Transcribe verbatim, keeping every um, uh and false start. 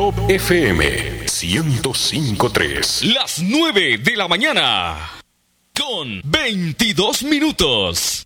Top F M ciento cinco punto tres. Las nueve de la mañana con veintidós minutos.